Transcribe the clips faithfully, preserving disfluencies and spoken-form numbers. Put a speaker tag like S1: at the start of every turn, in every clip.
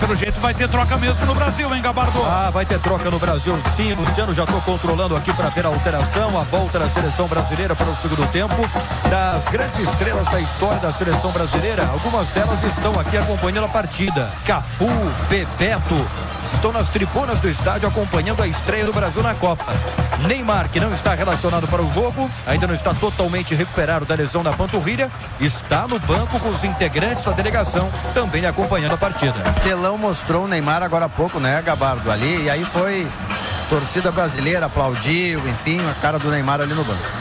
S1: pelo jeito vai ter troca mesmo no Brasil, hein, Gabardo?
S2: Ah, vai ter troca no Brasil, sim. Luciano, já estou controlando aqui para ver a alteração. A volta da seleção brasileira para o segundo tempo. Das grandes estrelas da história da seleção brasileira, algumas delas estão aqui acompanhando a partida. Cafu, Bebeto, estão nas tribunas do estádio acompanhando a estreia do Brasil na Copa. Neymar, que não está relacionado para o jogo, ainda não está totalmente recuperado da lesão na panturrilha, está no banco com os integrantes da delegação também acompanhando a partida.
S3: Telão mostrou o Neymar agora há pouco, né, Gabardo, ali, e aí foi torcida brasileira, aplaudiu, enfim, a cara do Neymar ali no banco.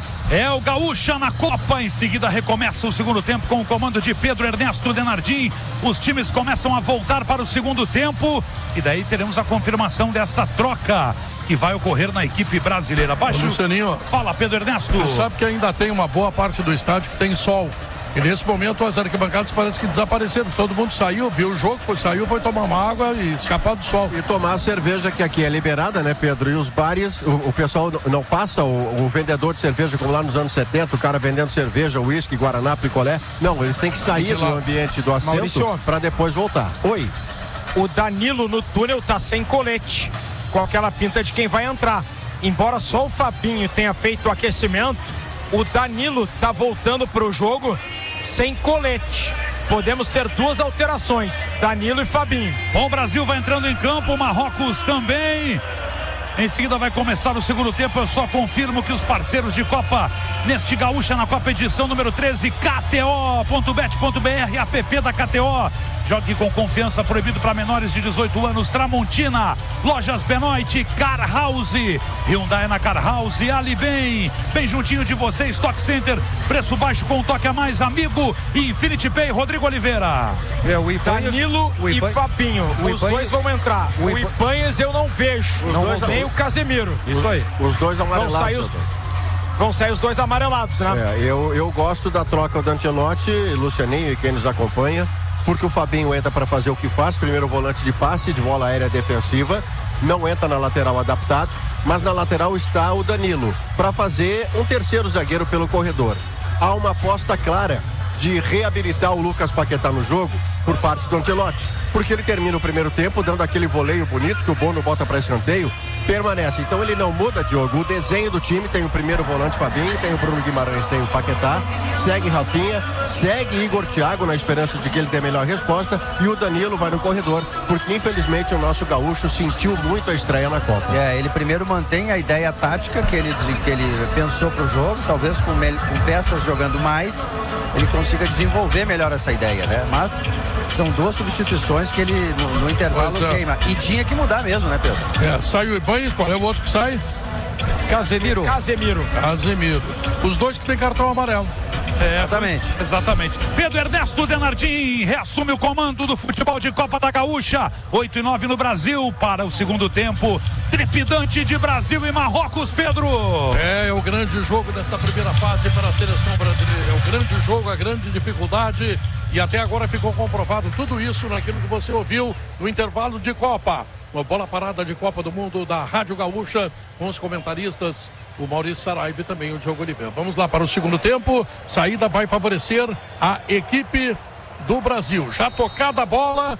S1: É o Gaúcha na Copa. Em seguida recomeça o segundo tempo com o comando de Pedro Ernesto Denardim. Os times começam a voltar para o segundo tempo e daí teremos a confirmação desta troca que vai ocorrer na equipe brasileira. Baixo.
S4: Lucianinho,
S1: fala, Pedro Ernesto.
S4: Tu sabe que ainda tem uma boa parte do estádio que tem sol. E nesse momento as arquibancadas parece que desapareceram. Todo mundo saiu, viu o jogo, foi, saiu, foi tomar uma água e escapar do sol.
S5: E tomar a cerveja, que aqui é liberada, né, Pedro? E os bares, o, o pessoal não passa, o, o vendedor de cerveja, como lá nos anos setenta, o cara vendendo cerveja, uísque, guaraná, picolé. Não, eles têm que sair do ambiente do assento para depois voltar. Oi.
S6: O Danilo no túnel tá sem colete, com aquela pinta de quem vai entrar. Embora só o Fabinho tenha feito o aquecimento, o Danilo tá voltando pro jogo sem colete. Podemos ter duas alterações, Danilo e Fabinho.
S1: Bom, o Brasil vai entrando em campo, o Marrocos também. Em seguida vai começar o segundo tempo. Eu só confirmo que os parceiros de Copa neste Gaúcha na Copa edição número treze, K T O ponto bet ponto B R, app da K T O. Jogue com confiança, proibido para menores de dezoito anos. Tramontina, Lojas Benoit, Car House, Hyundai na Car House, Ali Bem, bem juntinho de você, Stock Center, preço baixo com um toque a mais, amigo, e Infinity Pay. Rodrigo Oliveira.
S6: É, o Ibanez, Danilo o Ibanez, e Fabinho, o os Ibanez, dois vão entrar. O, o Ibanez eu não vejo, os não dois, nem o Casemiro.
S5: Isso aí. Os dois amarelados.
S6: Vão sair os, vão sair os dois amarelados, né?
S5: É, eu, eu gosto da troca do Ancelotti, Lucianinho e quem nos acompanha, porque o Fabinho entra para fazer o que faz, primeiro volante de passe, de bola aérea defensiva, não entra na lateral adaptado, mas na lateral está o Danilo, para fazer um terceiro zagueiro pelo corredor. Há uma aposta clara de reabilitar o Lucas Paquetá no jogo por parte do Ancelotti, porque ele termina o primeiro tempo dando aquele voleio bonito que o Bono bota para escanteio, permanece. Então ele não muda, Diogo. O desenho do time tem o primeiro volante Fabinho, tem o Bruno Guimarães, tem o Paquetá, segue Rafinha, segue Igor Thiago na esperança de que ele dê a melhor resposta, e o Danilo vai no corredor, porque infelizmente o nosso gaúcho sentiu muito a estreia na Copa.
S3: É, ele primeiro mantém a ideia tática que ele, que ele pensou pro jogo, talvez com, com peças jogando mais, ele consiga desenvolver melhor essa ideia, né? Mas são duas substituições que ele no, no intervalo é. queima. E tinha que mudar mesmo, né, Pedro?
S4: É, sai o Ibanez, qual é o outro que sai?
S6: Casemiro. Casemiro.
S4: Casemiro. Os dois que tem cartão amarelo.
S1: É, exatamente. Exatamente. Pedro Ernesto Denardim reassume o comando do futebol de Copa da Gaúcha. oito e nove no Brasil para o segundo tempo. Trepidante de Brasil e Marrocos, Pedro.
S4: É, é o grande jogo desta primeira fase para a seleção brasileira. É o grande jogo, a grande dificuldade. E até agora ficou comprovado tudo isso naquilo que você ouviu no intervalo de Copa. Uma bola parada de Copa do Mundo da Rádio Gaúcha, com os comentaristas, o Maurício Saraiva e também o Diogo Oliveira. Vamos lá para o segundo tempo. Saída vai favorecer a equipe do Brasil. Já tocada a bola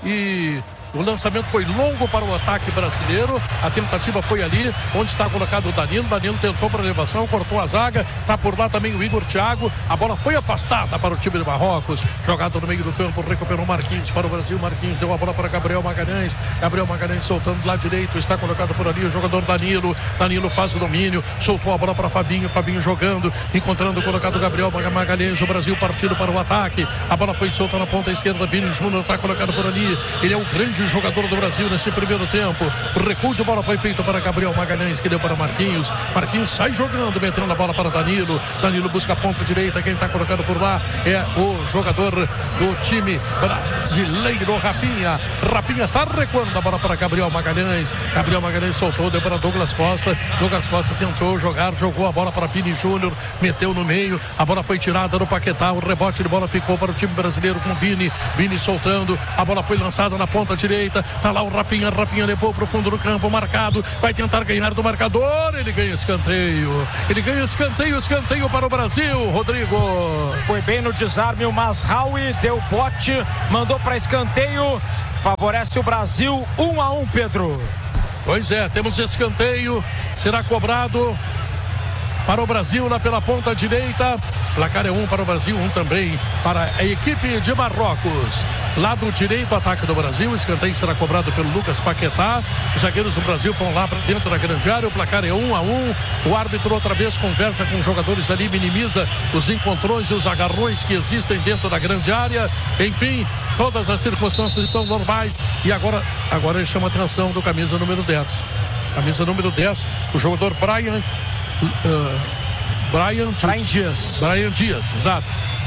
S4: e o lançamento foi longo para o ataque brasileiro. A tentativa foi ali, onde está colocado o Danilo. Danilo tentou para a elevação, cortou a zaga. Está por lá também o Igor Thiago. A bola foi afastada para o time de Marrocos. Jogada no meio do campo, recuperou Marquinhos para o Brasil. Marquinhos deu a bola para Gabriel Magalhães. Gabriel Magalhães soltando do lado direito. Está colocado por ali o jogador Danilo. Danilo faz o domínio. Soltou a bola para Fabinho. Fabinho jogando, encontrando colocado Gabriel Magalhães. O Brasil partindo para o ataque. A bola foi solta na ponta esquerda. Vini Júnior está colocado por ali. Ele é o grande jogador do Brasil nesse primeiro tempo. O recuo de bola foi feito para Gabriel Magalhães, que deu para Marquinhos. Marquinhos sai jogando, metendo a bola para Danilo. Danilo busca a ponta direita. Quem está colocado por lá é o jogador do time brasileiro, Rafinha. Rafinha está recuando a bola para Gabriel Magalhães. Gabriel Magalhães soltou, deu para Douglas Costa. Douglas Costa tentou jogar, jogou a bola para Vini Júnior, meteu no meio. A bola foi tirada no Paquetá. O rebote de bola ficou para o time brasileiro com Vini. Vini soltando. A bola foi lançada na ponta direita. Tá lá o Rafinha, Rafinha levou pro fundo do campo, marcado, vai tentar ganhar do marcador, ele ganha escanteio, ele ganha escanteio, escanteio para o Brasil, Rodrigo.
S6: Foi bem no desarme o Masraoui, deu bote, mandou para escanteio, favorece o Brasil. Um a um, Pedro.
S4: Pois é, temos escanteio, será cobrado para o Brasil lá pela ponta direita. Placar é um para o Brasil, um também para a equipe de Marrocos. Lado direito, ataque do Brasil. Escanteio será cobrado pelo Lucas Paquetá. Os zagueiros do Brasil vão lá para dentro da grande área. O placar é um a um. O árbitro outra vez conversa com os jogadores ali, minimiza os encontrões e os agarrões que existem dentro da grande área. Enfim, todas as circunstâncias estão normais. E agora, agora ele chama a atenção do camisa número dez. Camisa número dez, o jogador Brian... Uh, Brian,
S6: Brian Dias.
S4: Brian Dias, exato.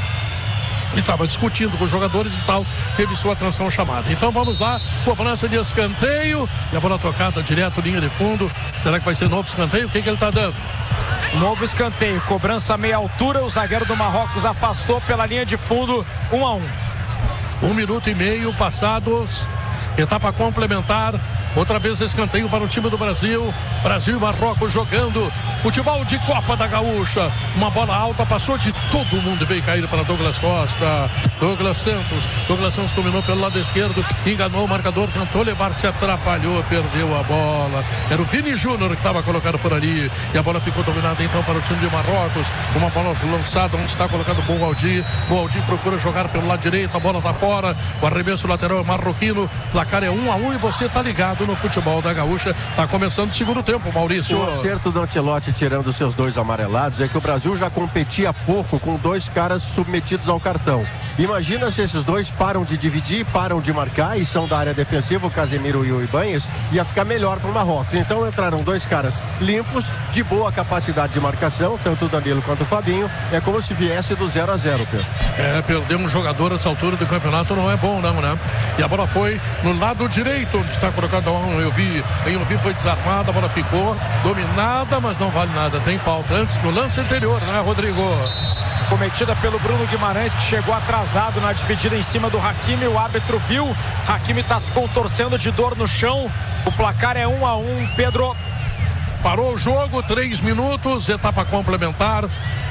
S4: Ele estava discutindo com os jogadores e tal, teve sua atenção chamada. Então vamos lá, cobrança de escanteio e a bola tocada direto, linha de fundo. Será que vai ser novo escanteio? O que, que ele está dando?
S6: Novo escanteio, cobrança meia altura. O zagueiro do Marrocos afastou pela linha de fundo. Um a um.
S4: Um minuto e meio passados. Etapa complementar. Outra vez escanteio para o time do Brasil. Brasil e Marrocos jogando futebol de Copa da Gaúcha. Uma bola alta, passou de todo mundo e veio cair para Douglas Costa. Douglas Santos. Douglas Santos dominou pelo lado esquerdo, enganou o marcador, tentou levar, se atrapalhou, perdeu a bola. Era o Vini Júnior que estava colocado por ali. E a bola ficou dominada então para o time de Marrocos. Uma bola lançada, onde está colocado o Boaldi. Boaldi procura jogar pelo lado direito, a bola está fora. O arremesso lateral é marroquino. Placar é um a um e você está ligado no futebol da Gaúcha. Está começando o segundo tempo, Maurício.
S5: O acerto do Ancelotti tirando seus dois amarelados é que o Brasil já competia pouco com dois caras submetidos ao cartão. Imagina se esses dois param de dividir, param de marcar e são da área defensiva, o Casemiro e o Ibanez, ia ficar melhor para o Marrocos. Então entraram dois caras limpos, de boa capacidade de marcação, tanto o Danilo quanto o Fabinho. É como se viesse do zero a zero, Pedro.
S4: É, perder um jogador nessa altura do campeonato não é bom, não, né? E a bola foi no lado direito, onde está colocado eu vi, eu vi foi desarmada, a bola ficou dominada, mas não vale nada, tem falta. Antes, no lance anterior, né, Rodrigo?
S6: Cometida pelo Bruno Guimarães, que chegou atrasado na dividida em cima do Hakimi. O árbitro viu, Hakimi está se contorcendo de dor no chão. O placar é um a um, Pedro.
S4: Parou o jogo, três minutos, etapa complementar.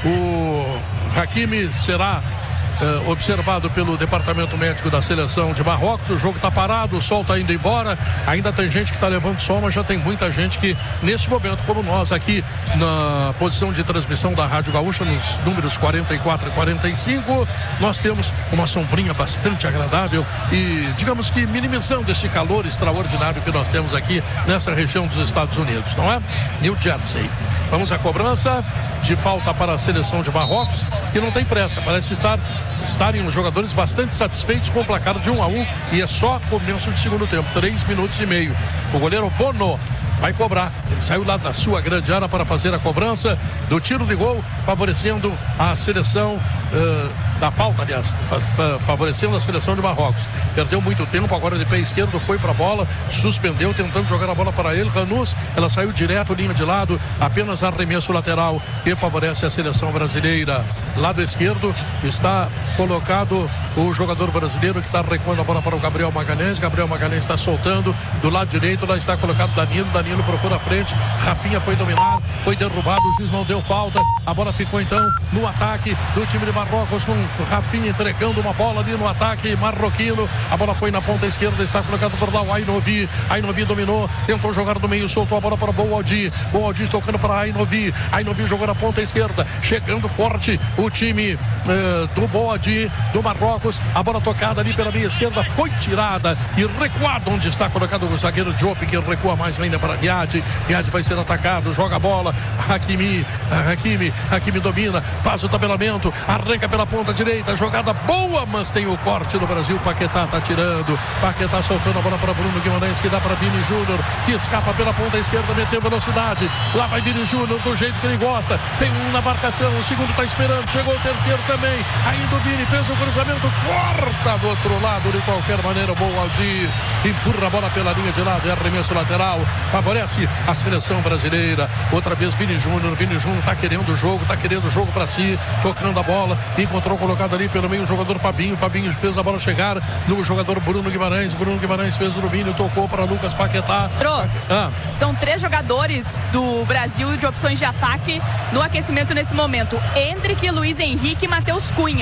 S4: O Hakimi será Uh, observado pelo departamento médico da seleção de Marrocos. O jogo está parado, o sol está indo embora. Ainda tem gente que está levando sol, mas já tem muita gente que, nesse momento, como nós aqui na posição de transmissão da Rádio Gaúcha, nos números quarenta e quatro e quarenta e cinco, nós temos uma sombrinha bastante agradável e, digamos que, minimizando esse calor extraordinário que nós temos aqui nessa região dos Estados Unidos, não é? New Jersey. Vamos à cobrança de falta para a seleção de Marrocos, que não tem pressa, parece estar estarem os jogadores bastante satisfeitos com o placar de um a um e é só começo de segundo tempo, três minutos e meio. O goleiro Bono vai cobrar, ele saiu lá da sua grande área para fazer a cobrança do tiro de gol, favorecendo a seleção uh, da falta, aliás, favorecendo a seleção de Marrocos. Perdeu muito tempo, agora de pé esquerdo foi para a bola, suspendeu, tentando jogar a bola para ele. Ranus, ela saiu direto, linha de lado, apenas arremesso lateral que favorece a seleção brasileira. Lado esquerdo está colocado o jogador brasileiro que está recuando a bola para o Gabriel Magalhães. Gabriel Magalhães está soltando. Do lado direito, lá está colocado Danilo. Danilo procura a frente. Rafinha foi dominar, foi derrubado. O juiz não deu falta. A bola ficou então no ataque do time de Marrocos, com Rafinha entregando uma bola ali no ataque marroquino. A bola foi na ponta esquerda, está colocado por lá o Ainovi. Ainovi dominou, tentou jogar do meio, soltou a bola para o Boaldi. Boaldi tocando para Ainovi. Ainovi jogou na ponta esquerda, chegando forte o time uh, do Boaldi, do Marrocos. A bola tocada ali pela meia esquerda, foi tirada e recuado, onde está colocado o zagueiro Diop, que recua mais ainda para Riad. Riad vai ser atacado, joga a bola. Hakimi, Hakimi, Hakimi domina, faz o tabelamento, arranca pela ponta direita, jogada boa, mas tem o corte do Brasil. Paquetá está tirando, Paquetá soltando a bola para Bruno Guimarães, que dá para Vini Júnior, que escapa pela ponta esquerda, meteu velocidade. Lá vai Vini Júnior do jeito que ele gosta. Tem um na marcação, o segundo está esperando, chegou o terceiro também. Ainda o Vini fez o cruzamento, corta do outro lado, de qualquer maneira, Boaldi empurra a bola pela linha de lado, é arremesso lateral, favorece a seleção brasileira. Outra vez Vini Júnior, Vini Júnior está querendo o jogo, está querendo o jogo para si, tocando a bola, encontrou colocado ali pelo meio o jogador Fabinho, Fabinho fez a bola chegar no jogador Bruno Guimarães, Bruno Guimarães fez o domínio, tocou para Lucas Paquetá.
S7: Ah. São três jogadores do Brasil de opções de ataque no aquecimento nesse momento: Endrick, Luiz Henrique e Matheus Cunha.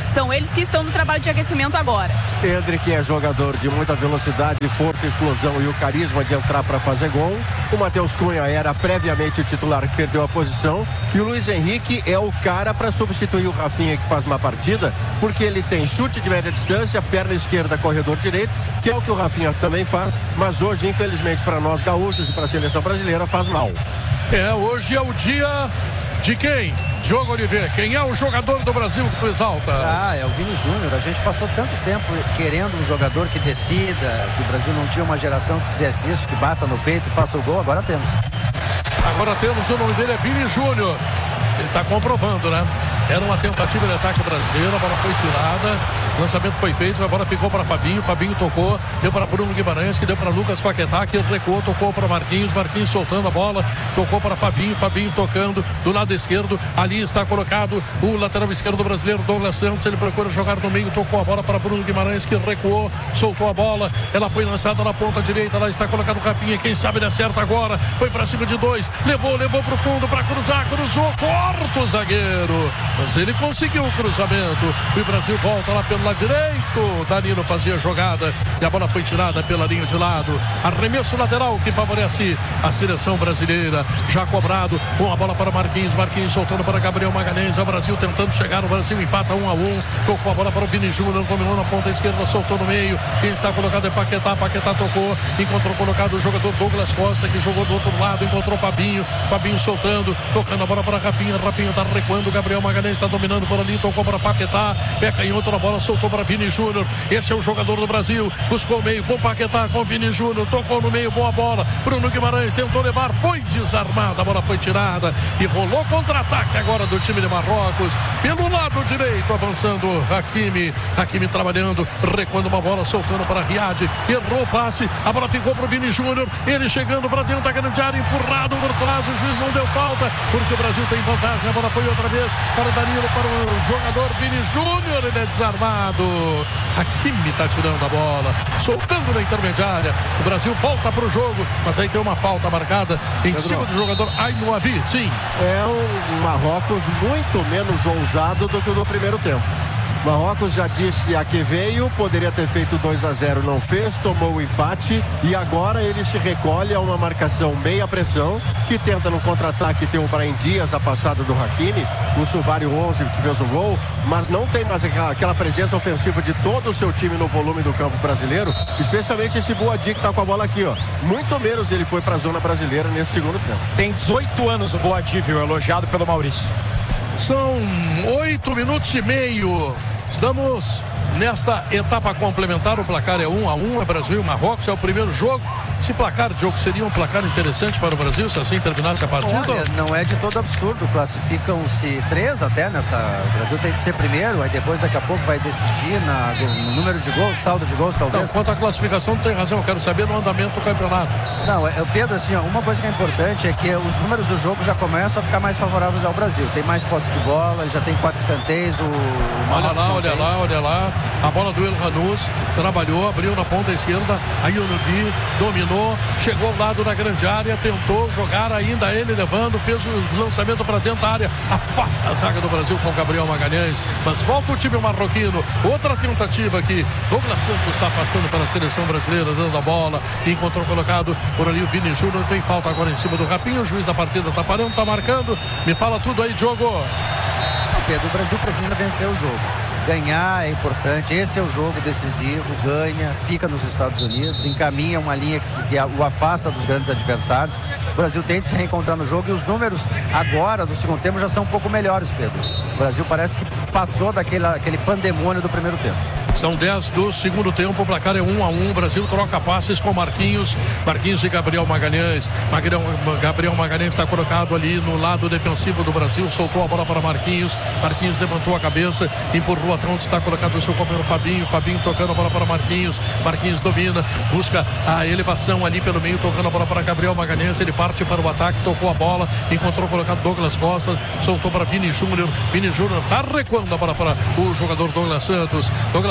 S7: São eles que estão no trabalho de aquecimento agora.
S5: Hendrick é jogador de muita velocidade, força, explosão e o carisma de entrar para fazer gol. O Matheus Cunha era previamente o titular que perdeu a posição. E o Luiz Henrique é o cara para substituir o Rafinha, que faz uma partida, porque ele tem chute de média distância, perna esquerda, corredor direito, que é o que o Rafinha também faz, mas hoje, infelizmente, para nós gaúchos e para a seleção brasileira, faz mal.
S4: É, hoje é o dia de quem? Diogo Oliveira, quem é o jogador do Brasil que tu exalta?
S3: Ah, é o Vini Júnior. A gente passou tanto tempo querendo um jogador que decida, que o Brasil não tinha uma geração que fizesse isso, que bata no peito e faça o gol, agora temos.
S4: Agora temos, o nome dele é Vini Júnior. Ele está comprovando, né? Era uma tentativa de ataque brasileira, a bola foi tirada, o lançamento foi feito, a bola ficou para Fabinho, Fabinho tocou, deu para Bruno Guimarães, que deu para Lucas Paquetá, que recuou, tocou para Marquinhos, Marquinhos soltando a bola, tocou para Fabinho, Fabinho tocando do lado esquerdo, ali está colocado o lateral esquerdo brasileiro, Douglas Santos, ele procura jogar no meio, tocou a bola para Bruno Guimarães, que recuou, soltou a bola, ela foi lançada na ponta direita, lá está colocado o Rafinha, quem sabe ele acerta agora, foi para cima de dois, levou, levou para o fundo para cruzar, cruzou, corta o zagueiro, mas ele conseguiu o cruzamento, e o Brasil volta lá pelo lado direito, Danilo fazia a jogada e a bola foi tirada pela linha de lado, arremesso lateral que favorece a seleção brasileira, já cobrado, com a bola para Marquinhos, Marquinhos soltando para Gabriel Magalhães, o Brasil tentando chegar, o Brasil empata um a um, tocou a bola para o Vini Júnior, dominou na ponta esquerda, soltou no meio, quem está colocado é Paquetá, Paquetá tocou, encontrou colocado o jogador Douglas Costa, que jogou do outro lado, encontrou Fabinho, Fabinho soltando, tocando a bola para Rafinha, Rafinha está recuando, Gabriel Magalhães está dominando por ali, tocou para Paquetá, peca em outra bola, soltou para Vini Júnior, esse é o jogador do Brasil, buscou o meio com Paquetá, com Vini Júnior, tocou no meio, boa bola, Bruno Guimarães tentou levar, foi desarmada, a bola foi tirada e rolou contra-ataque agora do time de Marrocos, pelo lado direito, avançando Hakimi, Hakimi trabalhando, recuando uma bola, soltando para Riad, errou o passe, a bola ficou para o Vini Júnior, ele chegando para dentro da grande área, empurrado por trás, o juiz não deu falta, porque o Brasil tem vantagem, a bola foi outra vez para o Danilo, para o jogador Vini Júnior, ele é desarmado, Hakimi está tirando a bola, soltando na intermediária, o Brasil volta para o jogo, mas aí tem uma falta marcada em
S5: Pedro,
S4: cima do jogador Ainoavi, sim.
S5: É um Marrocos muito menos ousado do que o do primeiro tempo. Marrocos já disse a que veio, poderia ter feito dois a zero, não fez, tomou o empate e agora ele se recolhe a uma marcação meia pressão, que tenta no contra-ataque ter o Brahim Dias, a passada do Hakimi, o Subário onze que fez o gol, mas não tem mais aquela, aquela presença ofensiva de todo o seu time no volume do campo brasileiro, especialmente esse Boadi que tá com a bola aqui, ó. Muito menos ele foi para a zona brasileira nesse segundo tempo.
S6: Tem dezoito anos o Boadi, viu? Elogiado pelo Maurício.
S4: São oito minutos e meio. Estamos nesta etapa complementar. O placar é um a um. É Brasil e Marrocos. É o primeiro jogo. Esse placar de jogo seria um placar interessante para o Brasil se assim terminasse a partida?
S3: Olha, não é de todo absurdo. Classificam-se três até nessa. O Brasil tem que ser primeiro, aí depois daqui a pouco vai decidir na, no número de gols, saldo de gols talvez.
S4: Não, quanto à classificação, não tem razão. Eu quero saber no andamento do campeonato.
S3: Não, é, Pedro, assim, ó, uma coisa que é importante é que os números do jogo já começam a ficar mais favoráveis ao Brasil. Tem mais posse de bola, ele já tem quatro escanteios. O, o
S4: olha lá, olha lá, olha lá. A bola do El Ranous trabalhou, abriu na ponta esquerda. Aí o Nubi dominou. Chegou ao lado da grande área, tentou jogar ainda ele levando, fez o lançamento para dentro da área, afasta a zaga do Brasil com Gabriel Magalhães, mas volta o time marroquino, outra tentativa aqui, Douglas Santos está afastando para a seleção brasileira, dando a bola, encontrou colocado por ali o Vini Júnior, tem falta agora em cima do Rafinha, o juiz da partida está parando, está marcando, me fala tudo aí, Diogo.
S3: Pedro, o Brasil precisa vencer o jogo. Ganhar é importante, esse é o jogo decisivo, ganha, fica nos Estados Unidos, encaminha uma linha que, se, que o afasta dos grandes adversários. O Brasil tem de se reencontrar no jogo e os números agora do segundo tempo já são um pouco melhores, Pedro. O Brasil parece que passou daquele aquele pandemônio do primeiro tempo.
S4: São dez do segundo tempo, o placar é um a um, o Brasil troca passes com Marquinhos, Marquinhos e Gabriel Magalhães, Gabriel, Gabriel Magalhães está colocado ali no lado defensivo do Brasil, soltou a bola para Marquinhos, Marquinhos levantou a cabeça, empurrou atrás onde está colocado o seu companheiro Fabinho, Fabinho tocando a bola para Marquinhos, Marquinhos domina, busca a elevação ali pelo meio, tocando a bola para Gabriel Magalhães, ele parte para o ataque, tocou a bola, encontrou colocado Douglas Costa, soltou para Vini Júnior, Vini Júnior está recuando a bola para o jogador Douglas Santos, Douglas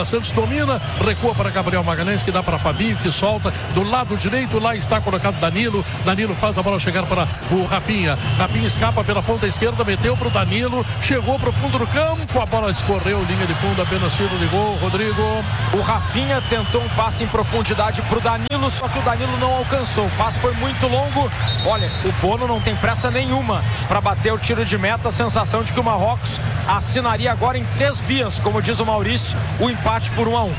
S4: Douglas Santos domina, recua para Gabriel Magalhães, que dá para Fabinho, que solta do lado direito, lá está colocado Danilo, Danilo faz a bola chegar para o Rafinha, Rafinha escapa pela ponta esquerda, meteu para o Danilo, chegou para o fundo do campo, a bola escorreu, linha de fundo, apenas tiro de gol, Rodrigo.
S6: O Rafinha tentou um passe em profundidade para o Danilo, só que o Danilo não alcançou, o passe foi muito longo. Olha, o Bono não tem pressa nenhuma para bater o tiro de meta, a sensação de que o Marrocos assinaria agora em três vias, como diz o Maurício, o empate por um a um.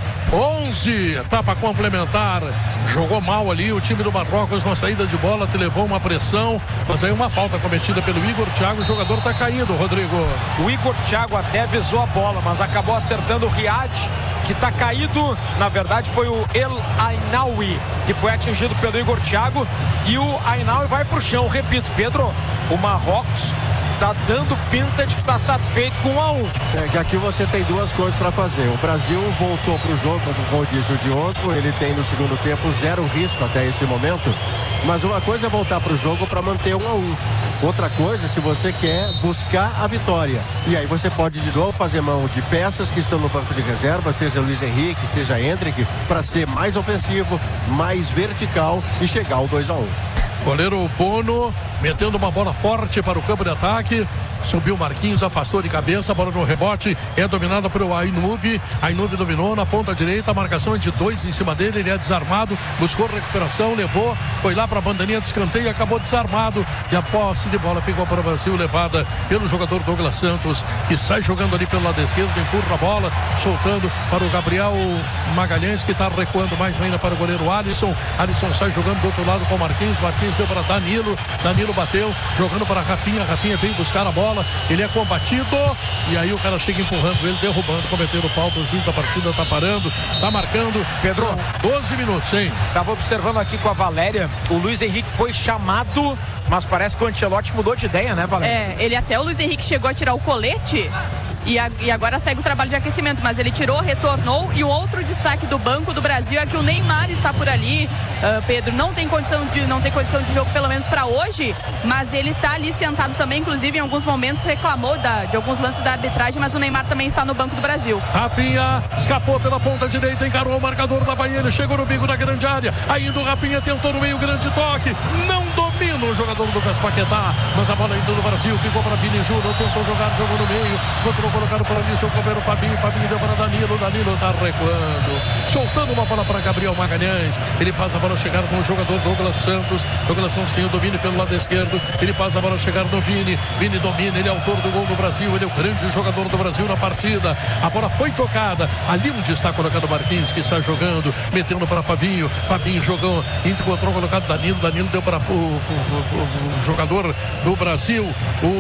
S4: onze, etapa complementar, jogou mal ali o time do Marrocos na saída de bola, te levou uma pressão, mas aí uma falta cometida pelo Igor Thiago, o jogador está caído, Rodrigo.
S6: O Igor Thiago até visou a bola, mas acabou acertando o Riad, que está caído. Na verdade foi o El Ainaoui que foi atingido pelo Igor Thiago, e o Ainaoui vai para o chão. Repito, Pedro, o Marrocos tá dando pinta de que tá satisfeito com um a um.
S5: É que aqui você tem duas coisas para fazer. O Brasil voltou para o jogo, como disse o Diogo, ele tem no segundo tempo zero risco até esse momento. Mas uma coisa é voltar para o jogo para manter um a um. Outra coisa, se você quer buscar a vitória. E aí você pode de novo fazer mão de peças que estão no banco de reserva, seja Luiz Henrique, seja Endrick, para ser mais ofensivo, mais vertical e chegar ao dois a um.
S4: Goleiro Bono metendo uma bola forte para o campo de ataque. Subiu Marquinhos, afastou de cabeça, a bola no rebote é dominada por Ainoub. Ainoub dominou na ponta direita, a marcação é de dois em cima dele, ele é desarmado, buscou recuperação, levou, foi lá para a bandeirinha de escanteio e acabou desarmado, e a posse de bola ficou para o Brasil, levada pelo jogador Douglas Santos, que sai jogando ali pelo lado esquerdo, empurra a bola, soltando para o Gabriel Magalhães, que está recuando mais ainda para o goleiro Alisson. Alisson sai jogando do outro lado com o Marquinhos, Marquinhos deu para Danilo, Danilo bateu, jogando para Rafinha, Rafinha veio buscar a bola, ele é combatido, e aí o cara chega empurrando ele, derrubando, cometendo falta, o juiz da partida tá parando, tá marcando.
S6: Pedro,
S4: são doze minutos, hein?
S6: Tava observando aqui com a Valéria, o Luiz Henrique foi chamado, mas parece que o Ancelotti mudou de ideia, né, Valéria?
S7: É, ele até, o Luiz Henrique chegou a tirar o colete e, a, e agora segue o trabalho de aquecimento, mas ele tirou, retornou, e o outro destaque do Banco do Brasil é que o Neymar está por ali. Uh, Pedro, não tem condição de não tem condição de jogo, pelo menos para hoje, mas ele está ali sentado também, inclusive em alguns momentos reclamou da, de alguns lances da arbitragem, mas o Neymar também está no Banco do Brasil.
S4: Rafinha escapou pela ponta direita, encarou o marcador da Bahia, ele chegou no bico da grande área, ainda o Rafinha tentou no meio, grande toque, não domina o jogador do Paquetá, mas a bola ainda do Brasil, ficou para Vini Júnior, tentou jogar, jogou no meio, controlou colocado para ali, seu companheiro Fabinho, Fabinho deu para Danilo, Danilo está recuando, soltando uma bola para Gabriel Magalhães, ele faz a bola chegar com o jogador Douglas Santos, Douglas Santos tem o domínio pelo lado esquerdo, ele faz a bola chegar no Vini, Vini domina, ele é autor do gol do Brasil, ele é o grande jogador do Brasil na partida, a bola foi tocada, ali onde está colocado o Marquinhos, que está jogando, metendo para Fabinho, Fabinho jogou, encontrou colocado Danilo, Danilo deu para o, o, o, o jogador do Brasil,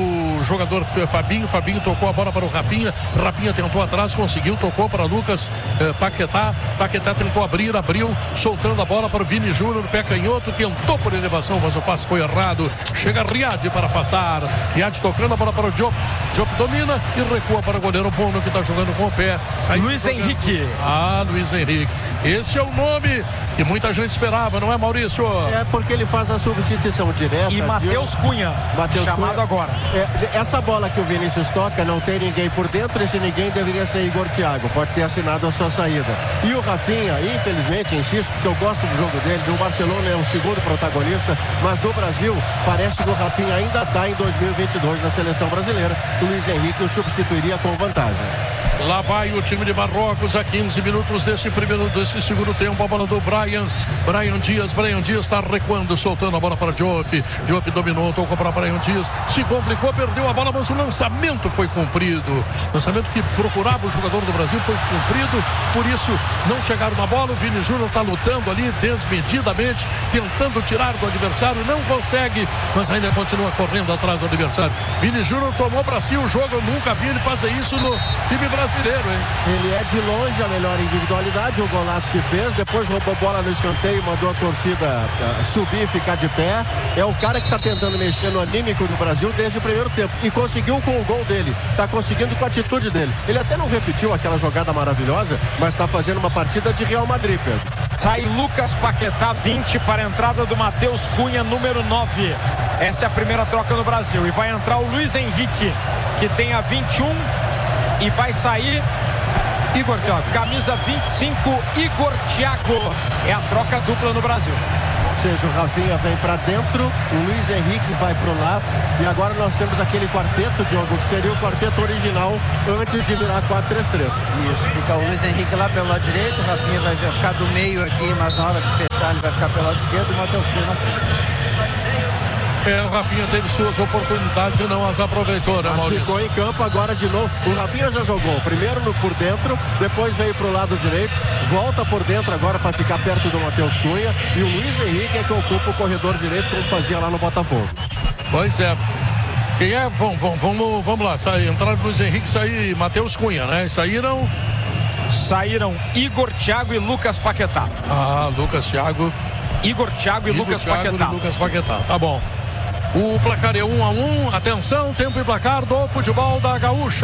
S4: o jogador Fabinho, Fabinho tocou a bola para o Rafinha, Rafinha tentou atrás, conseguiu, tocou para Lucas eh, Paquetá, Paquetá tentou abrir, abriu, soltando a bola para o Vini Júnior, pé canhoto, tentou por elevação, mas o passe foi errado, chega Riad para afastar, Riad tocando a bola para o Diop, Diop domina e recua para o goleiro Bono, que está jogando com o pé.
S6: Luiz jogando. Henrique.
S4: Ah, Luiz Henrique. Esse é o nome que muita gente esperava, não é, Maurício?
S5: É porque ele faz a substituição direta.
S6: E Matheus Cunha,
S5: Mateus
S6: chamado
S5: Cunha.
S6: agora.
S5: É, essa bola que o Vinícius toca, não tem ninguém por dentro, esse ninguém deveria ser Igor Thiago, pode ter assinado a sua saída. E o Rafinha, infelizmente, insisto, porque eu gosto do jogo dele, do Barcelona é o segundo protagonista, mas no Brasil, parece que o Rafinha ainda está em dois mil e vinte e dois na seleção brasileira. O Luiz Henrique o substituiria com vantagem.
S4: Lá vai o time de Marrocos a quinze minutos desse primeiro, desse segundo tempo. A bola do Brian, Brian Dias, Brian Dias está recuando, soltando a bola para Diop. Diop dominou, tocou para Brian Dias, se complicou, perdeu a bola, mas o lançamento foi cumprido. Lançamento que procurava o jogador do Brasil foi cumprido, por isso não chegaram na bola. O Vini Júnior está lutando ali desmedidamente, tentando tirar do adversário, não consegue, mas ainda continua correndo atrás do adversário. Vini Júnior tomou para si o jogo, eu nunca vi ele fazer isso no time brasileiro. Hein?
S5: Ele é de longe a melhor individualidade, o golaço que fez, depois roubou bola no escanteio, mandou a torcida uh, subir e ficar de pé. É o cara que está tentando mexer no anímico do Brasil desde o primeiro tempo e conseguiu com o gol dele, está conseguindo com a atitude dele. Ele até não repetiu aquela jogada maravilhosa, mas está fazendo uma partida de Real Madrid, Pedro.
S6: Sai Lucas Paquetá, vinte para a entrada do Matheus Cunha, número nove. Essa é a primeira troca no Brasil e vai entrar o Luiz Henrique, que tem a vinte e um, e vai sair Igor Thiago. Camisa vinte e cinco, Igor Thiago. É a troca dupla no Brasil.
S5: Ou seja, o Rafinha vem para dentro, o Luiz Henrique vai para o lado e agora nós temos aquele quarteto, Diogo, que seria o quarteto original antes de virar quatro três três.
S3: Isso, fica o Luiz Henrique lá pelo lado direito, o Rafinha vai ficar do meio aqui, mas na hora de fechar ele vai ficar pelo lado esquerdo e o Matheus Cunha na frente.
S4: É, o Rafinha teve suas oportunidades e não as aproveitou, né,
S5: Mas
S4: Maurício?
S5: ficou em campo agora de novo. O Rafinha já jogou, primeiro no, por dentro, depois veio para o lado direito, volta por dentro agora para ficar perto do Matheus Cunha e o Luiz Henrique é que ocupa o corredor direito como fazia lá no Botafogo.
S4: Pois é. Quem é? Vamos, vamos, vamos, vamos lá. Sai, entraram Luiz Henrique, sair Matheus Cunha, né? Saíram.
S6: Saíram Igor Thiago e Lucas Paquetá.
S4: Ah, Lucas Thiago.
S6: Igor Thiago e
S4: Igor
S6: Lucas
S4: Thiago
S6: Paquetá.
S4: E Lucas Paquetá. Tá bom. O placar é um a um. Atenção, tempo e placar do futebol da Gaúcha.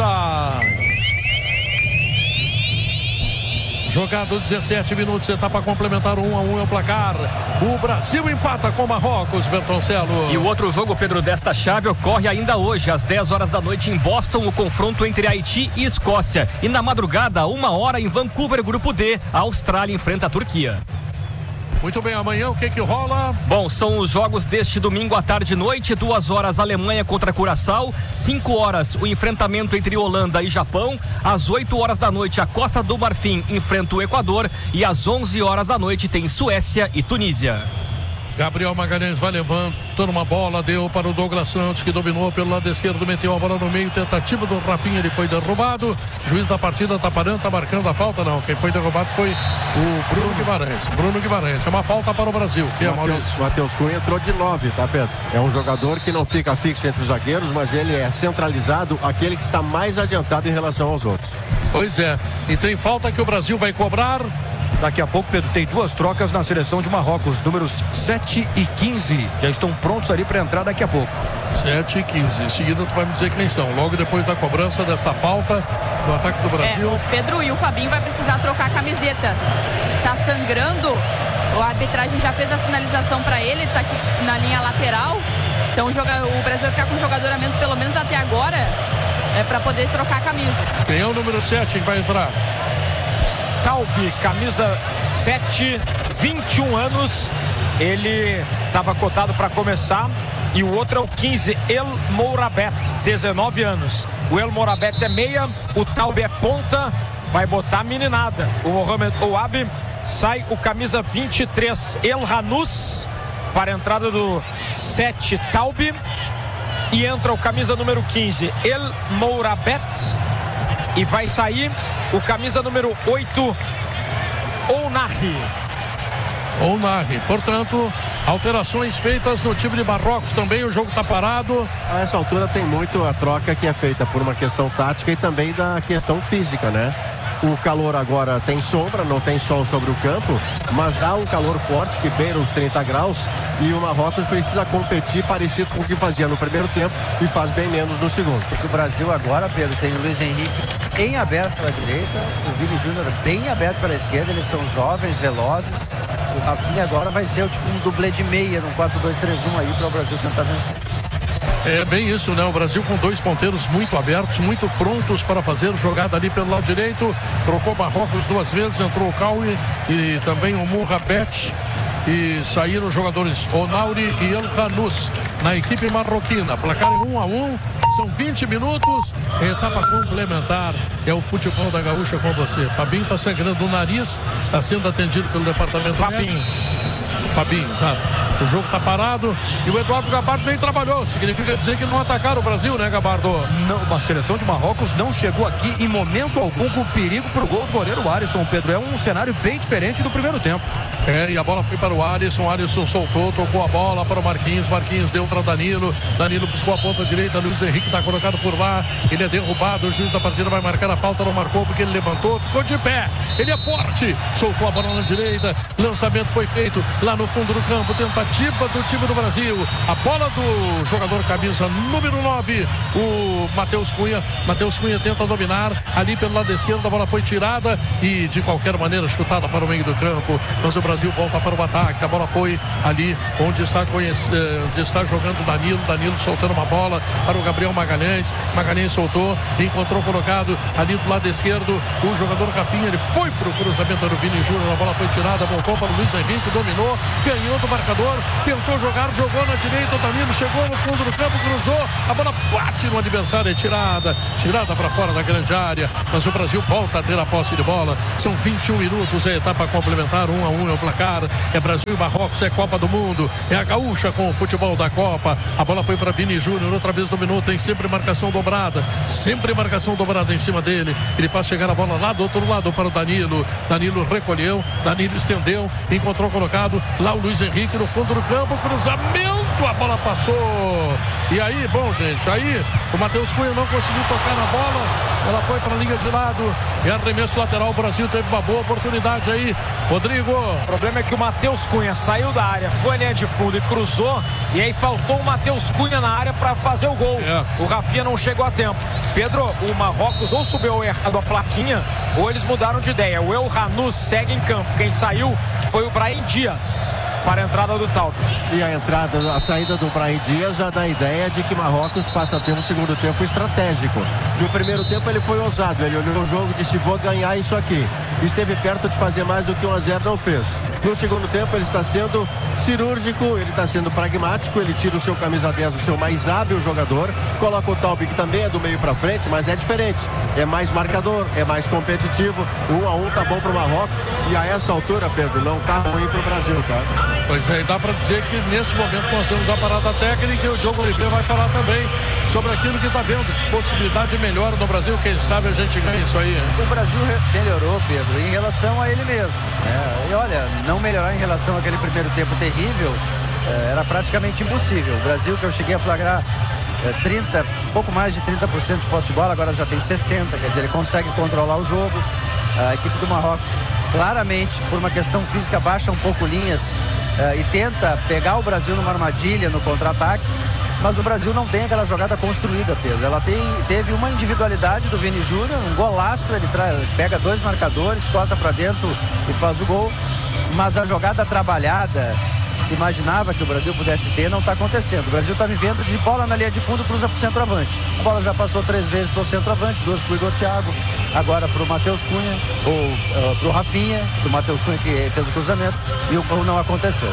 S4: Jogado dezessete minutos, etapa complementar, um a um é o placar. O Brasil empata com Marrocos, Bertoncello.
S8: E o outro jogo, Pedro, desta chave ocorre ainda hoje, às dez horas da noite em Boston, o confronto entre Haiti e Escócia. E na madrugada, uma hora em Vancouver, Grupo D, a Austrália enfrenta a Turquia.
S4: Muito bem, amanhã o que que rola?
S8: Bom, são os jogos deste domingo à tarde e noite, duas horas Alemanha contra Curaçao, cinco horas o enfrentamento entre Holanda e Japão, às oito horas da noite a Costa do Marfim enfrenta o Equador e às onze horas da noite tem Suécia e Tunísia.
S4: Gabriel Magalhães vai levantando uma bola, deu para o Douglas Santos, que dominou pelo lado esquerdo, meteu a bola no meio, tentativa do Rafinha, ele foi derrubado. Juiz da partida tá parando, tá marcando a falta, não. Quem foi derrubado foi o Bruno Guimarães. Bruno Guimarães, é uma falta para o Brasil. Que é, Maurício?
S5: Matheus Cunha entrou de nove, tá, Pedro? É um jogador que não fica fixo entre os zagueiros, mas ele é centralizado, aquele que está mais adiantado em relação aos outros.
S4: Pois é, e tem falta que o Brasil vai cobrar.
S2: Daqui a pouco, Pedro, tem duas trocas na seleção de Marrocos. Números sete e quinze já estão prontos ali para entrar daqui a pouco.
S4: sete e quinze. Em seguida, tu vai me dizer quem são. Logo depois da cobrança desta falta do ataque do Brasil.
S7: É, o Pedro e o Fabinho vai precisar trocar a camiseta. Tá sangrando. A arbitragem já fez a sinalização para ele. Tá aqui na linha lateral. Então o, joga, o Brasil vai ficar com um jogador a menos, pelo menos até agora, é para poder trocar a camisa.
S4: Quem é o número sete que vai entrar?
S6: Taube, camisa sete, vinte e um anos. Ele estava cotado para começar. E o outro é o quinze, El Mourabet, dezenove anos. O El Mourabet é meia, o Taube é ponta. Vai botar a meninada. O Mohamed Ouabi, sai o camisa vinte e três, El Hanous, para a entrada do sete, Taube. E entra o camisa número quinze, El Mourabet. E vai sair o camisa número oito, Ounahi.
S4: Ounahi. Portanto, alterações feitas no time de Marrocos também. O jogo está parado.
S5: A essa altura tem muito a troca que é feita por uma questão tática e também da questão física, né? O calor agora tem sombra, não tem sol sobre o campo, mas há um calor forte que beira os trinta graus e o Marrocos precisa competir parecido com o que fazia no primeiro tempo e faz bem menos no segundo.
S3: Porque o Brasil agora, Pedro, tem o Luiz Henrique bem aberto para a direita, o Vini Júnior bem aberto para a esquerda, eles são jovens, velozes. O Rafinha agora vai ser o tipo um dublê de meia no quatro dois três um aí para o Brasil tentar vencer.
S4: É bem isso, né? O Brasil com dois ponteiros muito abertos, muito prontos para fazer jogada ali pelo lado direito. Trocou Marrocos duas vezes, entrou o Kawi e também o Mourabet. E saíram os jogadores Onauri e El Hanous na equipe marroquina. Placar é um a um, são vinte minutos. Etapa complementar. É o futebol da Gaúcha com você. Fabinho está sangrando o nariz, está sendo atendido pelo departamento
S6: Fabinho.
S4: médico. Fabinho, sabe? O jogo tá parado e o Eduardo Gabardo nem trabalhou. Significa dizer que não atacaram o Brasil, né, Gabardo?
S2: Não, a seleção de Marrocos não chegou aqui em momento algum com perigo pro gol do goleiro Alisson, Pedro. É um cenário bem diferente do primeiro tempo.
S4: É, e a bola foi para o Alisson. O Alisson soltou, tocou a bola para o Marquinhos. Marquinhos deu para Danilo. Danilo buscou a ponta direita. Luiz Henrique está colocado por lá. Ele é derrubado. O juiz da partida vai marcar a falta. Não marcou porque ele levantou, ficou de pé. Ele é forte. Soltou a bola na direita. Lançamento foi feito lá no fundo do campo. Tentativa diva do time do Brasil. A bola do jogador camisa número nove, o Matheus Cunha. Matheus Cunha tenta dominar ali pelo lado esquerdo. A bola foi tirada e de qualquer maneira chutada para o meio do campo. Mas o Brasil volta para o ataque. A bola foi ali onde está, conhece, onde está jogando o Danilo. Danilo soltando uma bola para o Gabriel Magalhães. Magalhães soltou, encontrou colocado ali do lado esquerdo o jogador Rafinha. Ele foi para o cruzamento do Vini Júnior. A bola foi tirada, voltou para o Luiz Henrique, dominou, ganhou do marcador, tentou jogar, jogou na direita. O Danilo chegou no fundo do campo, cruzou, a bola bate no adversário, é tirada, tirada para fora da grande área. Mas o Brasil volta a ter a posse de bola. São vinte e um minutos, é a etapa complementar, um a um é o placar. É Brasil e Marrocos, é Copa do Mundo, é a gaúcha com o futebol da Copa. A bola foi para Vini Júnior, outra vez dominou, tem sempre marcação dobrada, sempre marcação dobrada em cima dele. Ele faz chegar a bola lá do outro lado para o Danilo. Danilo recolheu, Danilo estendeu, encontrou colocado lá o Luiz Henrique no fundo do campo, cruzamento, a bola passou. E aí, bom, gente, aí o Matheus Cunha não conseguiu tocar na bola, ela foi para a linha de lado e arremesso lateral. O Brasil teve uma boa oportunidade aí, Rodrigo.
S6: O problema é que o Matheus Cunha saiu da área, foi à linha de fundo e cruzou, e aí faltou o Matheus Cunha na área para fazer o gol. É. O Rafinha não chegou a tempo. Pedro, o Marrocos ou subiu errado a plaquinha, ou eles mudaram de ideia. O El Hanous segue em campo. Quem saiu foi o Brahim Dias para a entrada do Taube.
S5: E a entrada, a saída do Brahim Dias já dá a ideia de que Marrocos passa a ter um segundo tempo estratégico. No primeiro tempo ele foi ousado, ele olhou o jogo e disse: vou ganhar isso aqui. Esteve perto de fazer mais do que um a zero, não fez. No segundo tempo ele está sendo cirúrgico, ele está sendo pragmático, ele tira o seu camisa dez, o seu mais hábil jogador, coloca o Taube, que também é do meio para frente, mas é diferente. É mais marcador, é mais competitivo. Um a um tá bom para o Marrocos e a essa altura, Pedro, não tá ruim para o Brasil, tá?
S4: Pois é, dá para dizer que nesse momento nós temos a parada técnica e o Diogo Oliveira vai falar também sobre aquilo que está vendo. Possibilidade melhor no Brasil, quem sabe a gente ganha isso aí. Hein?
S3: O Brasil melhorou, Pedro, em relação a ele mesmo. É, e olha, não melhorar em relação àquele primeiro tempo terrível é, era praticamente impossível. O Brasil, que eu cheguei a flagrar é, trinta, pouco mais de trinta por cento de posse de bola, agora já tem sessenta por cento, quer dizer, ele consegue controlar o jogo. A equipe do Marrocos, claramente, por uma questão física, baixa um pouco linhas Uh, e tenta pegar o Brasil numa armadilha, no contra-ataque, mas o Brasil não tem aquela jogada construída, Pedro. Ela tem, teve uma individualidade do Vini Júnior, um golaço, ele traz, pega dois marcadores, corta para dentro e faz o gol, mas a jogada trabalhada, se imaginava que o Brasil pudesse ter, não está acontecendo. O Brasil está vivendo de bola na linha de fundo, cruza para o centroavante. A bola já passou três vezes para o centroavante, duas para o Igor Thiago, agora para o Matheus Cunha, ou uh, para o Rafinha, para o Matheus Cunha que fez o cruzamento, e o gol não aconteceu.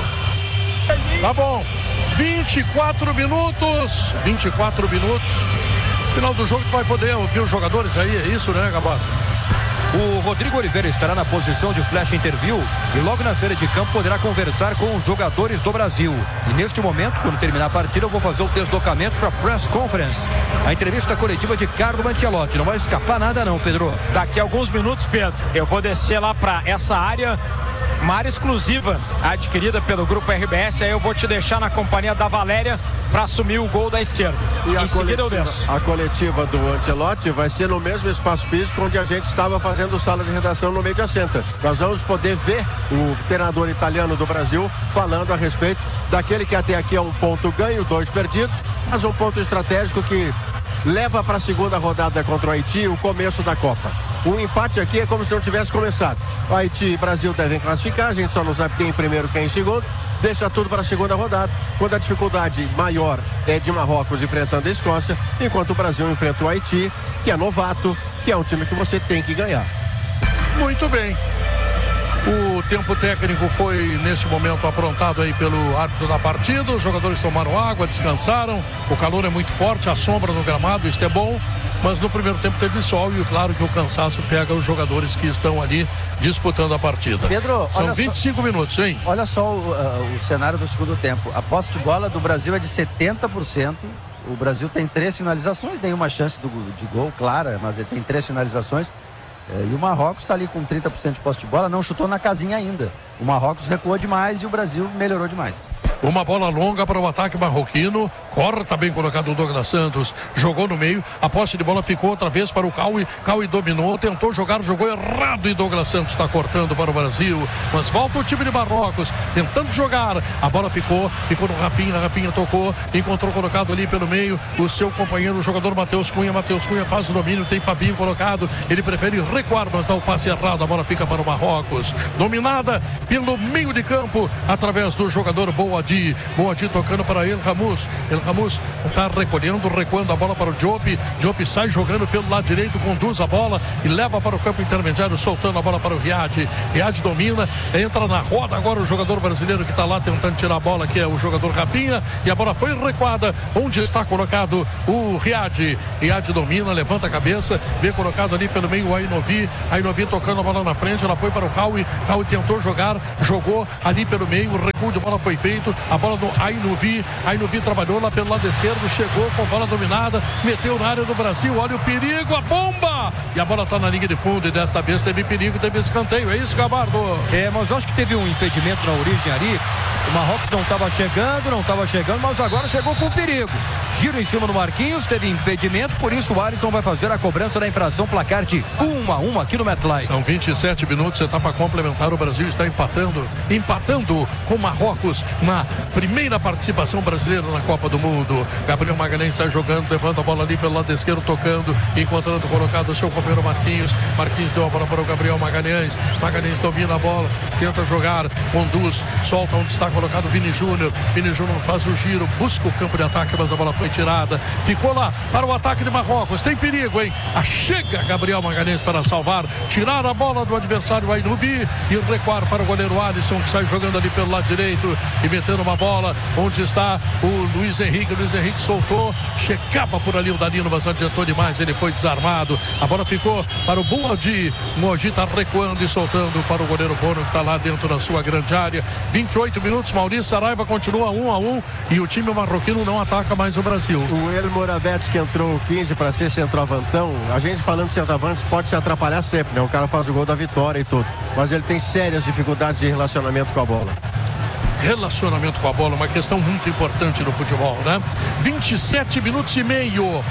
S4: Tá bom, vinte e quatro minutos, vinte e quatro minutos, final do jogo tu vai poder ouvir os jogadores aí, é isso, né, Gabato?
S2: O Rodrigo Oliveira estará na posição de flash interview e logo na saída de campo poderá conversar com os jogadores do Brasil. E neste momento, quando terminar a partida, eu vou fazer o deslocamento para a press conference, a entrevista coletiva de Carlo Ancelotti. Não vai escapar nada não, Pedro.
S6: Daqui a alguns minutos, Pedro, eu vou descer lá para essa área, uma área exclusiva adquirida pelo Grupo R B S. Aí eu vou te deixar na companhia da Valéria para assumir o gol da esquerda.
S5: E
S6: em
S5: a
S6: seguida eu
S5: coletiva,
S6: desço.
S5: a coletiva do Ancelotti vai ser no mesmo espaço físico onde a gente estava fazendo sala de redação no Media Center. Nós vamos poder ver o treinador italiano do Brasil falando a respeito daquele que até aqui é um ponto ganho, dois perdidos, mas um ponto estratégico que leva para a segunda rodada contra o Haiti o começo da Copa. Um empate aqui é como se não tivesse começado. O Haiti e o Brasil devem classificar, a gente só não sabe quem em primeiro, quem em segundo. Deixa tudo para a segunda rodada, quando a dificuldade maior é de Marrocos enfrentando a Escócia, enquanto o Brasil enfrenta o Haiti, que é novato, que é um time que você tem que ganhar.
S4: Muito bem. O tempo técnico foi, nesse momento, aprontado aí pelo árbitro da partida. Os jogadores tomaram água, descansaram. O calor é muito forte, a sombra no gramado, isso é bom. Mas no primeiro tempo teve sol e claro que o cansaço pega os jogadores que estão ali disputando a partida.
S3: Pedro,
S4: são vinte e cinco
S3: só,
S4: minutos, hein?
S3: Olha só o, uh, o cenário do segundo tempo. A posse de bola do Brasil é de setenta por cento. O Brasil tem três finalizações, nenhuma chance do, de gol, clara, mas ele tem três finalizações. Uh, e o Marrocos está ali com trinta por cento de posse de bola, não chutou na casinha ainda. O Marrocos recuou demais e o Brasil melhorou demais.
S4: Uma bola longa para o ataque marroquino. Corta bem colocado o Douglas Santos. Jogou no meio. A posse de bola ficou outra vez para o Cauê. Cauê dominou, tentou jogar, jogou errado e Douglas Santos está cortando para o Brasil. Mas volta o time de Marrocos, tentando jogar. A bola ficou, ficou no Rafinha. Rafinha tocou, encontrou colocado ali pelo meio o seu companheiro, o jogador Matheus Cunha. Matheus Cunha faz o domínio, tem Fabinho colocado. Ele prefere recuar, mas dá o passe errado. A bola fica para o Marrocos. Dominada pelo meio de campo, através do jogador Boadi. Boadi tocando para El Ramos. El Ramos está recolhendo, recuando a bola para o Diop. Diop sai jogando pelo lado direito, conduz a bola e leva para o campo intermediário, soltando a bola para o Riad. Riad domina, entra na roda agora o jogador brasileiro que está lá tentando tirar a bola, que é o jogador Rafinha, e a bola foi recuada, onde está colocado o Riad. Riad domina, levanta a cabeça, vem colocado ali pelo meio o Ainovi. Ainovi tocando a bola na frente, ela foi para o Cauê. Cauê tentou jogar, jogou ali pelo meio, o recuo de bola foi feito, a bola do Ainovi. Ainovi trabalhou lá pelo lado esquerdo, chegou com a bola dominada, meteu na área do Brasil, olha o perigo, a bomba! E a bola está na linha de fundo e desta vez teve perigo, teve escanteio, é isso, Gabardo?
S2: É, mas eu acho que teve um impedimento na origem ali. O Marrocos não estava chegando, não estava chegando, mas agora chegou com perigo. Giro em cima do Marquinhos, teve impedimento, por isso o Alisson vai fazer a cobrança da infração, placar de um a um aqui no MetLife.
S4: São vinte e sete minutos, etapa complementar, o Brasil está empatando, empatando com Marrocos na primeira participação brasileira na Copa do Mundo. Gabriel Magalhães sai jogando, levanta a bola ali pelo lado esquerdo, tocando, encontrando colocado o seu companheiro Marquinhos. Marquinhos deu a bola para o Gabriel Magalhães. Magalhães domina a bola, tenta jogar, conduz, solta onde está colocado Vini Júnior. Vini Júnior faz o giro, busca o campo de ataque, mas a bola foi tirada. Ficou lá para o ataque de Marrocos. Tem perigo, hein? A chega Gabriel Magalhães para salvar, tirar a bola do adversário Ainovi e recuar para o goleiro Alisson, que sai jogando ali pelo lado direito e metendo uma bola onde está o Luiz Henrique. O Luiz Henrique soltou, chegava por ali o Danilo, mas adiantou demais, ele foi desarmado. A bola ficou para o Boadi. O Boadi está recuando e soltando para o goleiro Bono, que está lá dentro da sua grande área. vinte e oito minutos, Maurício Saraiva continua um a um e o time marroquino não ataca mais o Brasil.
S5: O El Moravetes, que entrou quinze para ser centroavantão, a gente falando de centroavantes pode se atrapalhar sempre, né? O cara faz o gol da vitória e tudo, mas ele tem sérias dificuldades de relacionamento com a bola.
S4: Relacionamento com a bola, uma questão muito importante no futebol, né? vinte e sete minutos e meio.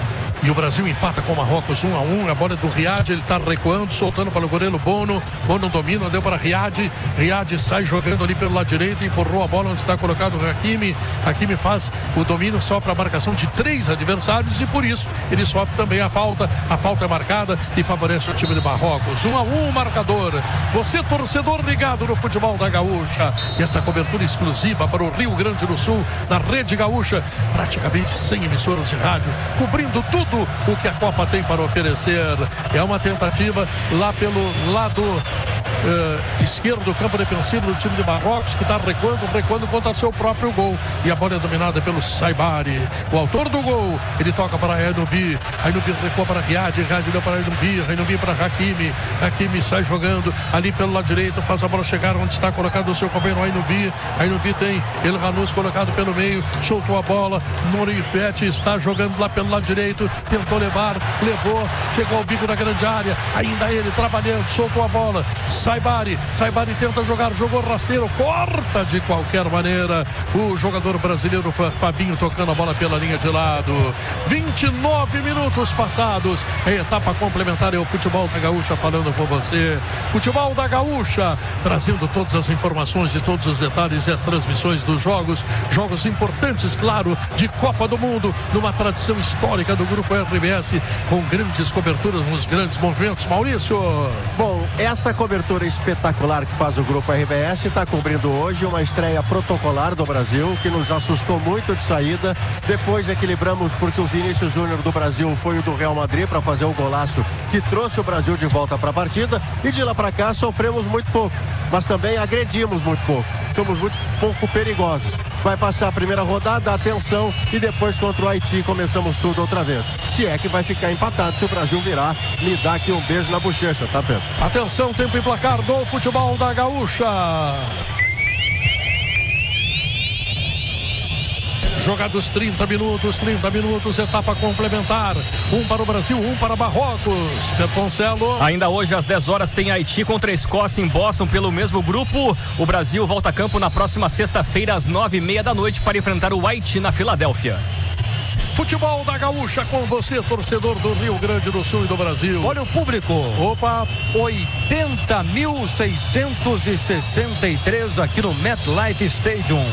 S4: E o Brasil empata com o Marrocos um a um. A bola é do Riad, ele está recuando, soltando para o goleiro Bono. Bono domina, deu para Riad. Riad sai jogando ali pelo lado direito, empurrou a bola onde está colocado o Hakimi. Hakimi faz o domínio, sofre a marcação de três adversários e por isso ele sofre também a falta. A falta é marcada e favorece o time de Marrocos. um a um o marcador. Você, torcedor ligado no futebol da Gaúcha. E esta cobertura exclusiva para o Rio Grande do Sul, na Rede Gaúcha. Praticamente cem emissoras de rádio, cobrindo tudo o que a Copa tem para oferecer. É uma tentativa lá pelo lado uh, esquerdo do campo defensivo do time de Marrocos, que está recuando, recuando contra seu próprio gol. E a bola é dominada pelo Saibari, o autor do gol. Ele toca para Ainovi. Ainovi recua para Riad. Riad deu para Ainovi. Ainovi para Hakimi. Hakimi sai jogando ali pelo lado direito, faz a bola chegar onde está colocado o seu companheiro Ainovi. Ainovi tem El Ranus colocado pelo meio, soltou a bola. Moripete está jogando lá pelo lado direito, tentou levar, levou, chegou ao bico da grande área, ainda ele trabalhando, soltou a bola, Saibari, Saibari tenta jogar, jogou rasteiro, corta de qualquer maneira o jogador brasileiro Fabinho tocando a bola pela linha de lado. vinte e nove minutos passados, a etapa complementar é o Futebol da Gaúcha falando com você. Futebol da Gaúcha, trazendo todas as informações de todos os detalhes e as transmissões dos jogos, jogos importantes, claro, de Copa do Mundo, numa tradição histórica do Grupo R B S, com grandes coberturas nos grandes movimentos. Maurício.
S5: Bom, essa cobertura espetacular que faz o Grupo R B S está cobrindo hoje uma estreia protocolar do Brasil, que nos assustou muito de saída. Depois equilibramos porque o Vinícius Júnior do Brasil foi o do Real Madrid para fazer o golaço que trouxe o Brasil de volta para a partida, e de lá para cá sofremos muito pouco, mas também agredimos muito pouco. Somos muito pouco perigosos. Vai passar a primeira rodada, atenção, e depois contra o Haiti começamos tudo outra vez. Se é que vai ficar empatado, se o Brasil virar, me dá aqui um beijo na bochecha, tá, Pedro?
S4: Atenção, tempo e placar do Futebol da Gaúcha. Jogados trinta minutos, trinta minutos, etapa complementar. Um para o Brasil, um para Marrocos. Bertoncelo.
S8: Ainda hoje às dez horas tem Haiti contra a Escócia em Boston pelo mesmo grupo. O Brasil volta a campo na próxima sexta-feira às nove e meia da noite para enfrentar o Haiti na Filadélfia.
S4: Futebol da Gaúcha com você, torcedor do Rio Grande do Sul e do Brasil.
S2: Olha o público.
S4: Opa.
S2: oitenta mil seiscentos e sessenta e três aqui no MetLife Stadium.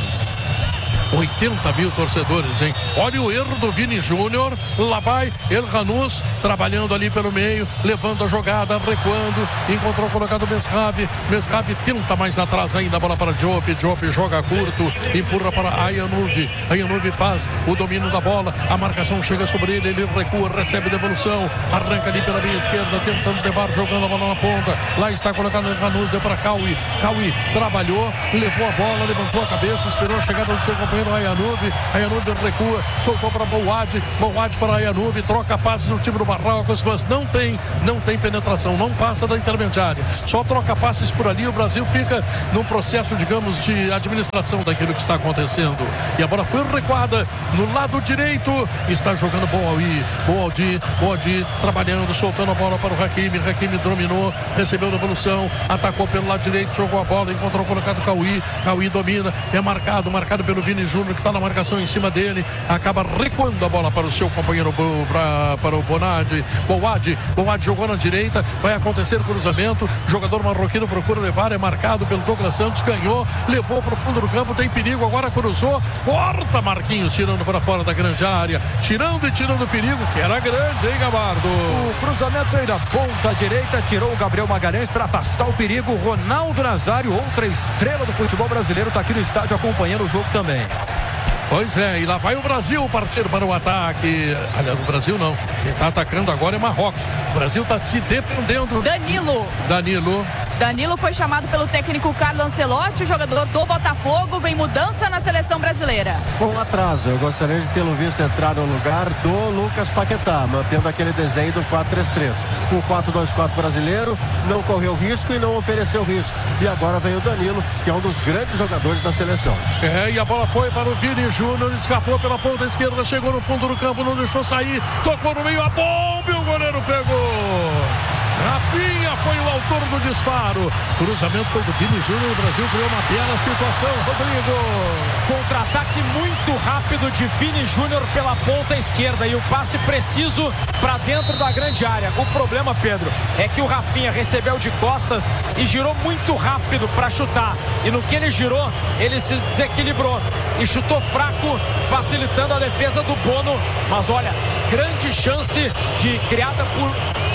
S4: oitenta mil torcedores, hein? Olha o erro do Vini Júnior. Lá vai El Ranus trabalhando ali pelo meio, levando a jogada, recuando. Encontrou colocado o Mesrabi. Mesrabi tenta mais atrás ainda. A bola para Diop. Diop joga curto, empurra para Ayanuvi. Ayanuvi faz o domínio da bola. A marcação chega sobre ele. Ele recua, recebe devolução. Arranca ali pela linha esquerda, tentando levar, jogando a bola na ponta. Lá está colocado o Ranus. Deu para Cauí. Cauí trabalhou, levou a bola, levantou a cabeça, esperou a chegada do seu companheiro. Ayanuvi, Ayanuvi recua, soltou para Bouad, Bouad para Ayanuvi, troca passes no time do Marrocos, mas não tem, não tem penetração, não passa da intermediária, só troca passes por ali. O Brasil fica num processo, digamos, de administração daquilo que está acontecendo. E a bola foi recuada no lado direito, está jogando Boualdi, Boualdi, Boualdi trabalhando, soltando a bola para o Hakimi. Hakimi dominou, recebeu devolução, atacou pelo lado direito, jogou a bola, encontrou colocado Cauí, Cauí domina, é marcado, marcado pelo Vini Júnior, que está na marcação em cima dele, acaba recuando a bola para o seu companheiro, para, para o Bonadi. Bouad, Bouad jogou na direita, vai acontecer cruzamento, jogador marroquino procura levar, é marcado pelo Douglas Santos, ganhou, levou para o fundo do campo, tem perigo, agora cruzou, corta Marquinhos, tirando para fora da grande área, tirando e tirando o perigo, que era grande, hein, Gabardo?
S2: O cruzamento veio da ponta direita, tirou o Gabriel Magalhães para afastar o perigo. Ronaldo Nazário, outra estrela do futebol brasileiro, está aqui no estádio acompanhando o jogo também.
S4: Pois é, e lá vai o Brasil partir para o ataque. Aliás, o Brasil não. Quem está atacando agora é Marrocos. O Brasil está se defendendo.
S7: Danilo.
S4: Danilo.
S7: Danilo foi chamado pelo técnico Carlo Ancelotti, o jogador do Botafogo. Vem mudança na seleção brasileira.
S5: Com atraso, eu gostaria de tê-lo visto entrar no lugar do Lucas Paquetá, mantendo aquele desenho do quatro três três. O quatro dois quatro brasileiro não correu risco e não ofereceu risco. E agora vem o Danilo, que é um dos grandes jogadores da seleção.
S4: É, e a bola foi para o Vini Júnior, escapou pela ponta esquerda, chegou no fundo do campo, não deixou sair, tocou no meio, a bomba e o goleiro pegou. Rafinha foi o autor do disparo. Cruzamento foi do Vini Júnior. O Brasil criou uma bela situação. Rodrigo.
S6: Contra-ataque muito rápido de Vini Júnior pela ponta esquerda e o passe preciso para dentro da grande área. O problema, Pedro, é que o Rafinha recebeu de costas e girou muito rápido para chutar. E no que ele girou, ele se desequilibrou e chutou fraco, facilitando a defesa do Bono. Mas olha, grande chance de criada por...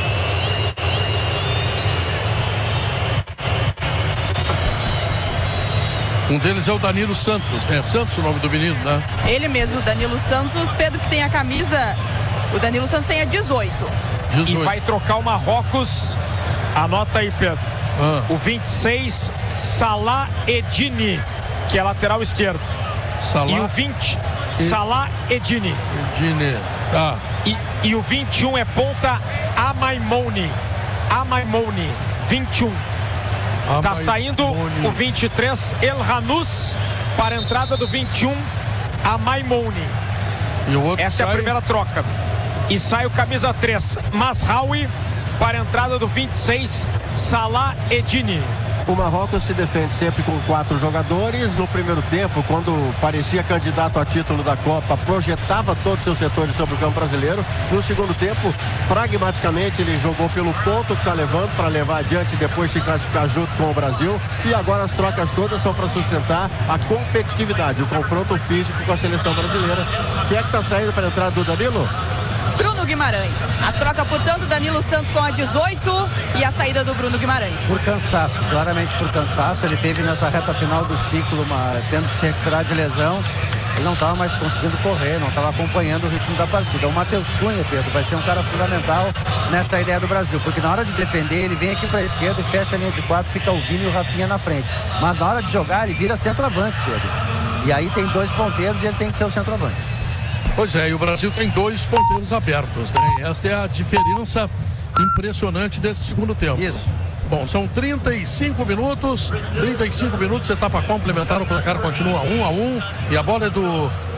S4: Um deles é o Danilo Santos. É Santos o nome do menino, né?
S7: Ele mesmo, Danilo Santos. Pedro, que tem a camisa... O Danilo Santos tem a dezoito.
S4: dezoito.
S6: E vai trocar o Marrocos. Anota aí, Pedro.
S4: Ah.
S6: O vinte e seis, Salah Edini, que é lateral esquerdo.
S4: Salah.
S6: E o vinte, Salah Edini.
S4: Edini. Tá.
S6: E, e o vinte e um é ponta Amaimoni. Amaimoni, vinte e um. Tá saindo o vinte e três, El Ranus, para a entrada do vinte e um, Amaimoni.
S4: E o outro
S6: Essa
S4: sai...
S6: é a primeira troca. E sai o camisa três, Masraoui, para a entrada do vinte e seis, Salah Edini.
S5: O Marrocos se defende sempre com quatro jogadores. No primeiro tempo, quando parecia candidato a título da Copa, projetava todos os seus setores sobre o campo brasileiro. No segundo tempo, pragmaticamente, ele jogou pelo ponto que está levando para levar adiante e depois se classificar junto com o Brasil. E agora as trocas todas são para sustentar a competitividade, o confronto físico com a seleção brasileira. Quem é que está saindo para a entrada do Danilo?
S7: Bruno Guimarães. A troca, portanto, Danilo Santos com a dezoito e a saída do Bruno Guimarães.
S3: Por cansaço, claramente por cansaço. Ele teve nessa reta final do ciclo, uma, tendo que se recuperar de lesão. Ele não estava mais conseguindo correr, não estava acompanhando o ritmo da partida. O Matheus Cunha, Pedro, vai ser um cara fundamental nessa ideia do Brasil, porque na hora de defender, ele vem aqui para a esquerda e fecha a linha de quatro, fica o Vini e o Rafinha na frente. Mas na hora de jogar, ele vira centroavante, Pedro. E aí tem dois ponteiros e ele tem que ser o centroavante.
S4: Pois é, e o Brasil tem dois ponteiros abertos, né? E esta é a diferença impressionante desse segundo tempo.
S3: Isso.
S4: Bom, são trinta e cinco minutos, trinta e cinco minutos, etapa complementar, o placar continua um a um, e a bola é do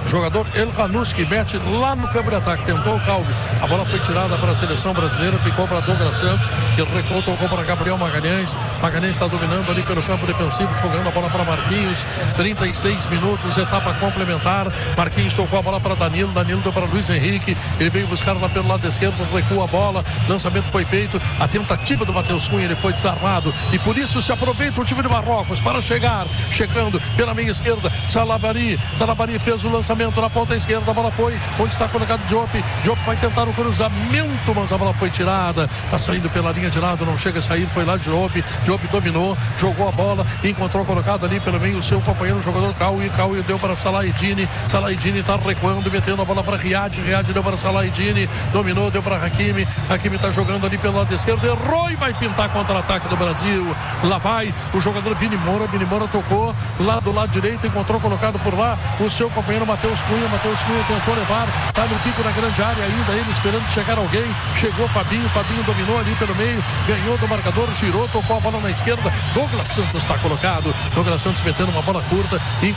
S4: jogador El Ranus, que mete lá no campo de ataque, tentou o Calvi, a bola foi tirada para a seleção brasileira, ficou para Douglas Santos, que recuou, tocou para Gabriel Magalhães. Magalhães está dominando ali pelo campo defensivo, jogando a bola para Marquinhos, trinta e seis minutos, etapa complementar. Marquinhos tocou a bola para Danilo, Danilo deu para Luiz Henrique, ele veio buscar lá pelo lado esquerdo, recua a bola, lançamento foi feito, a tentativa do Matheus Cunha, ele foi desarmado, e por isso se aproveita o time de Marrocos para chegar, chegando pela meia esquerda, Salabari, Salabari fez o lançamento na ponta esquerda, a bola foi, onde está colocado Diop, Diop vai tentar o cruzamento, mas a bola foi tirada, está saindo pela linha de lado, não chega a sair, foi lá Diop, Diop dominou, jogou a bola, encontrou colocado ali pelo meio o seu companheiro, o jogador Cauê, Cauê deu para Salaidini, Salaidini está recuando, metendo a bola para Riad, Riad deu para Salaidini, dominou, deu para Hakimi, Hakimi está jogando ali pelo lado esquerdo, errou e vai pintar contra-ataque do Brasil, lá vai o jogador Vini Moura, Vini Moura tocou lá do lado direito, encontrou colocado por lá o seu companheiro Matheus Cunha, Matheus Cunha tentou levar, está no pico da grande área ainda, ele esperando chegar alguém, chegou Fabinho, Fabinho dominou ali pelo meio, ganhou do marcador, girou, tocou a bola na esquerda, Douglas Santos está colocado, Douglas Santos metendo uma bola curta,